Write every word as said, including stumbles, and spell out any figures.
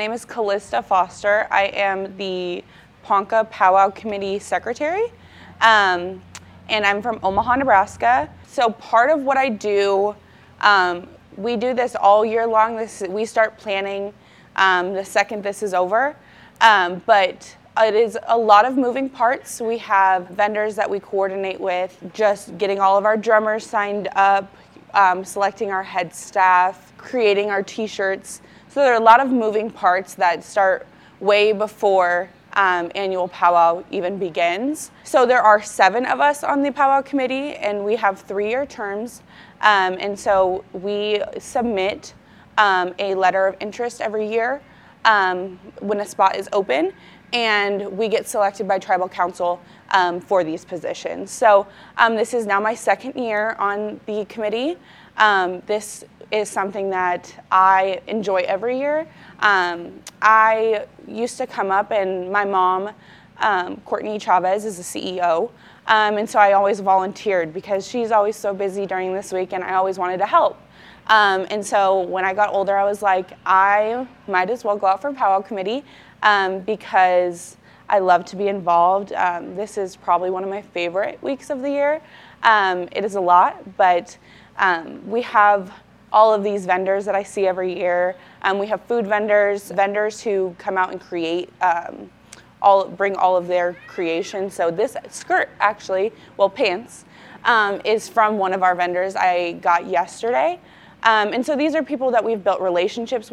name is Callista Foster. I am the Ponca Powwow Committee Secretary, um, and I'm from Omaha, Nebraska. So part of what I do, um, we do this all year long. This we start planning um, the second this is over, um, but it is a lot of moving parts. We have vendors that we coordinate with, just getting all of our drummers signed up, um, selecting our head staff, creating our t-shirts. So there are a lot of moving parts that start way before um, annual powwow even begins. So there are seven of us on the powwow committee, and we have three-year terms. Um, and so we submit um, a letter of interest every year um, when a spot is open, and we get selected by tribal council um, for these positions. So um, this is now my second year on the committee. Um, this is something that I enjoy every year. Um, I used to come up, and my mom, um, Courtney Chavez, is the C E O, um, and so I always volunteered because she's always so busy during this week, and I always wanted to help. Um, and so when I got older, I was like, I might as well go out for powwow committee um, because I love to be involved. Um, this is probably one of my favorite weeks of the year. Um, it is a lot, but um, we have all of these vendors that I see every year. Um, we have food vendors, vendors who come out and create, um, all bring all of their creation. So this skirt, actually, well, pants, um, is from one of our vendors I got yesterday. Um, and so these are people that we've built relationships with.